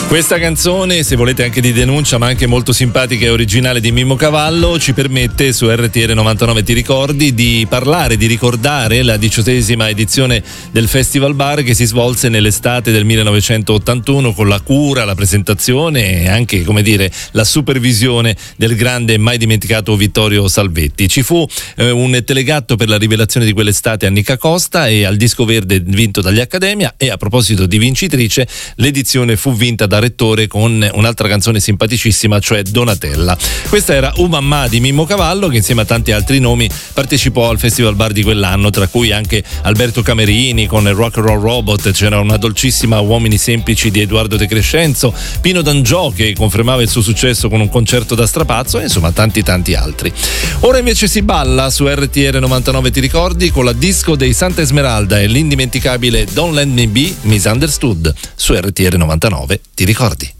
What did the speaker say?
Questa canzone, se volete anche di denuncia, ma anche molto simpatica e originale, di Mimmo Cavallo, ci permette su RTL 99 Ti ricordi di parlare, di ricordare la 18ª edizione del Festival Bar che si svolse nell'estate del 1981 con la cura, la presentazione e anche, come dire, la supervisione del grande e mai dimenticato Vittorio Salvetti. Ci fu un telegatto per la rivelazione di quell'estate a Nica Costa e al disco verde vinto dagli Accademia, e a proposito di vincitrice, l'edizione fu vinta da Rettore con un'altra canzone simpaticissima, cioè Donatella. Questa era Mamma di Mimmo Cavallo, che insieme a tanti altri nomi partecipò al Festival Bar di quell'anno, tra cui anche Alberto Camerini con il Rock and Roll Robot, c'era una dolcissima Uomini Semplici di Edoardo De Crescenzo, Pino D'Angiò che confermava il suo successo con un concerto da strapazzo, e insomma tanti altri. Ora invece si balla su RTL 99 Ti ricordi con la disco dei Santa Esmeralda e l'indimenticabile Don't Let Me Be Misunderstood su RTL 99 Ti ricordi.